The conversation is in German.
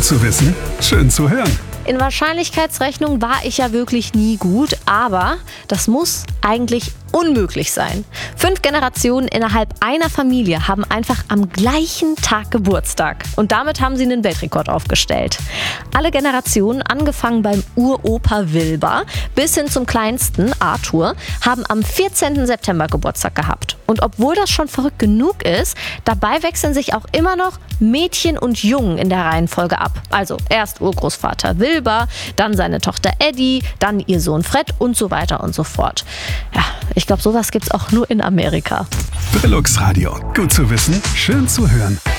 Gut zu wissen, schön zu hören. In Wahrscheinlichkeitsrechnung war ich ja wirklich nie gut, aber das muss eigentlich unmöglich sein. 5 Generationen innerhalb einer Familie haben einfach am gleichen Tag Geburtstag. Und damit haben sie einen Weltrekord aufgestellt. Alle Generationen, angefangen beim Uropa Wilber bis hin zum kleinsten, Arthur, haben am 14. September Geburtstag gehabt. Und obwohl das schon verrückt genug ist, dabei wechseln sich auch immer noch Mädchen und Jungen in der Reihenfolge ab. Also erst Urgroßvater Wilber, dann seine Tochter Eddie, dann ihr Sohn Fred und so weiter und so fort. Ja, ich glaube, sowas gibt's auch nur in Amerika. Brillux Radio. Gut zu wissen, schön zu hören.